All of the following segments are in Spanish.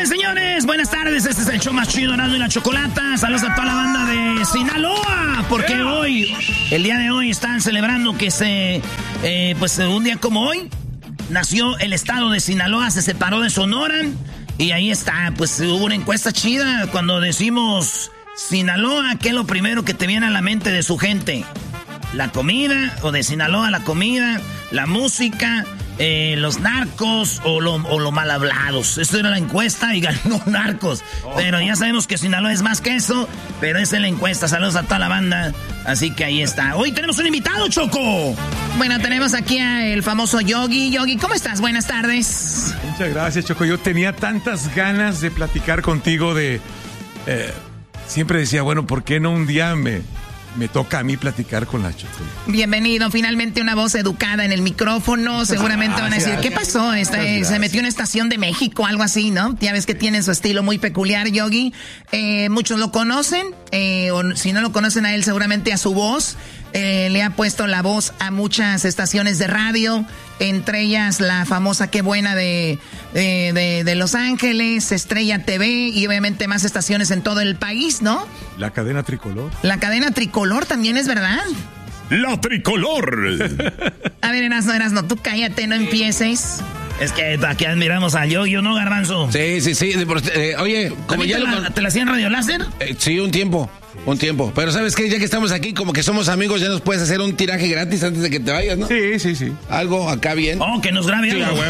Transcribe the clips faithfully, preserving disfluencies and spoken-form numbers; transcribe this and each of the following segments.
tardes, señores. Buenas tardes. Este es el show más chido, Erasmo y la Chocolata. Saludos a toda la banda de Sinaloa. Porque yeah. hoy, el día de hoy, están celebrando que se, eh, pues un día como hoy, nació el estado de Sinaloa, se separó de Sonora. Y ahí está, pues hubo una encuesta chida. Cuando decimos Sinaloa, ¿qué es lo primero que te viene a la mente de su gente? La comida, o de Sinaloa la comida, la música, eh, los narcos o lo, o lo mal hablados. Esa era la encuesta y ganó Narcos. Oh. Pero ya sabemos que Sinaloa es más que eso, pero esa es la encuesta. Saludos a toda la banda. Así que ahí está. Hoy tenemos un invitado, Choco. Bueno, tenemos aquí al famoso Yogi. Yogi, ¿cómo estás? Buenas tardes. Muchas gracias, Choco. Yo tenía tantas ganas de platicar contigo de... Eh, siempre decía, bueno, ¿por qué no un día me... Me toca a mí platicar con la Choco? Bienvenido, finalmente una voz educada en el micrófono. Seguramente van a decir, ¿qué pasó? Este, se metió en una estación de México, algo así, ¿no? Ya ves que tiene su estilo muy peculiar, Yogi. Eh, muchos lo conocen, eh, o si no lo conocen a él, seguramente a su voz. Eh, le ha puesto la voz a muchas estaciones de radio, entre ellas la famosa Qué Buena de, de, de, de Los Ángeles, Estrella T V y obviamente más estaciones en todo el país, ¿no? La cadena Tricolor. La cadena Tricolor también es verdad. La Tricolor. A ver, Erasno, Erasno, tú cállate, no empieces. Es que aquí admiramos a Yogi, ¿no, Garbanzo? Sí, sí, sí. Eh, oye, como ya te, lo... la, ¿te la hacían Radio Láser? Eh, sí, un tiempo. Un tiempo. Pero ¿sabes qué? Ya que estamos aquí, como que somos amigos, ya nos puedes hacer un tiraje gratis antes de que te vayas, ¿no? Sí, sí, sí. Algo acá bien. Oh, que nos grabe sí, algo.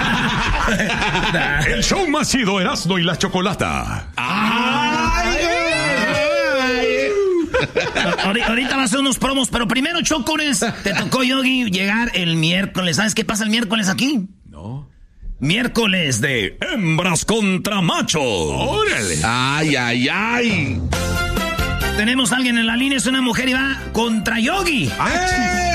El show más chido, Erasmo y la Chocolata. ¡Ay! Ahorita va a hacer unos promos, pero primero, Chocones, te tocó, Yogi, llegar el miércoles. ¿Sabes qué pasa el miércoles aquí? No. Miércoles de hembras contra machos. ¡Órale! ¡Ay, ay, ay! Tenemos a alguien en la línea, es una mujer y va contra Yogi. ¡Eh!